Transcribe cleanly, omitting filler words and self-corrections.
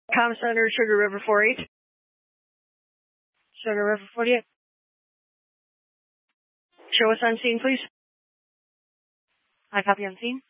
Com Center, Sugar River 48. Sugar River 48. Show us on scene, please. I copy on scene.